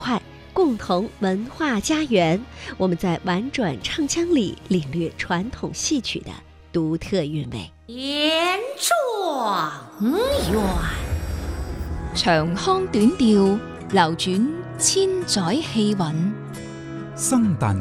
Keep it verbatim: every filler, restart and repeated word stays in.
快，共同文化家园。我们在婉转唱腔里领略传统戏曲的独特韵味。 延状元， 長腔短調，流轉千載氣韻。 生旦